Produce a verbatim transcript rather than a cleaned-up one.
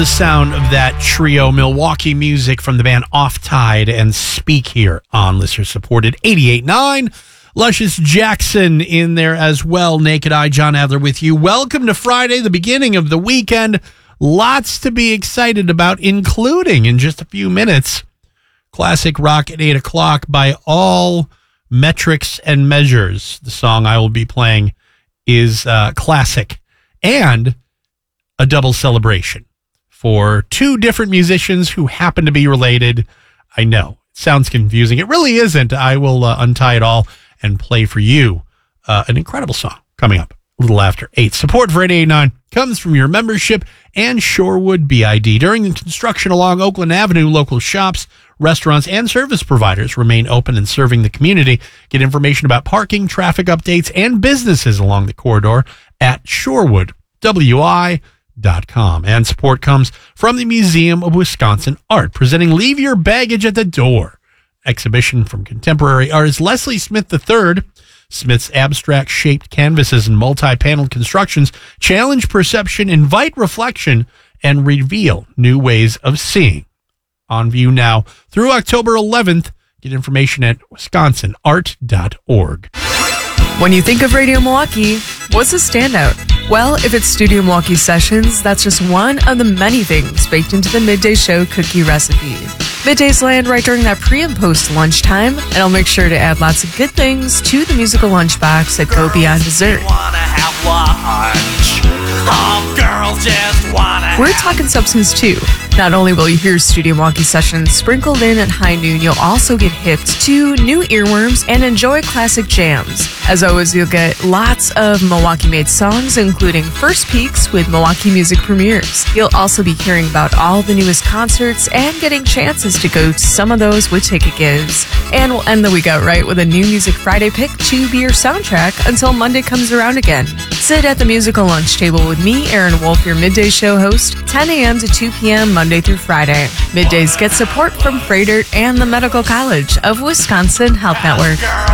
The sound of that trio, Milwaukee music from the band Off Tide and Speak here on listener supported eighty-eight point nine. Luscious Jackson in there as well. Naked Eye, John Adler with you. Welcome to Friday, the beginning of the weekend. Lots to be excited about, including in just a few minutes, classic rock at eight o'clock by all metrics and measures. The song I will be playing is uh, classic and a double celebration for two different musicians who happen to be related. I know, it sounds confusing. It really isn't. I will uh, untie it all and play for you uh, an incredible song coming up a little after eight. Support for eighty-eight point nine comes from your membership and Shorewood B I D. During the construction along Oakland Avenue, local shops, restaurants, and service providers remain open and serving the community. Get information about parking, traffic updates, and businesses along the corridor at shorewood w i dot com. And support comes from the Museum of Wisconsin Art, presenting Leave Your Baggage at the Door exhibition from contemporary artist Leslie Smith the third. Smith's abstract-shaped canvases and multi-paneled constructions challenge perception, invite reflection, and reveal new ways of seeing. On view now through October eleventh. Get information at wisconsin art dot org. When you think of Radio Milwaukee, what's a standout? Well, if it's Studio Milwaukee Sessions, that's just one of the many things baked into the Midday Show cookie recipe. Middays land right during that pre and post lunchtime, and I'll make sure to add lots of good things to the musical lunchbox that go beyond dessert. Wanna have lunch. Oh, girls just wanna We're talking substance too. Not only will you hear Studio Milwaukee Sessions sprinkled in at high noon, you'll also get hipped to new earworms and enjoy classic jams. As always, you'll get lots of Milwaukee-made songs, including first peeks with Milwaukee music premieres. You'll also be hearing about all the newest concerts and getting chances to go to some of those with ticket gives. And we'll end the week out right with a new Music Friday pick to be your soundtrack until Monday comes around again. Sit at the musical lunch table with me, Aaron Wolf, your Midday Show host, ten a.m. to two p.m. Monday through Friday. Middays get support from Freighter and the Medical College of Wisconsin Health Network.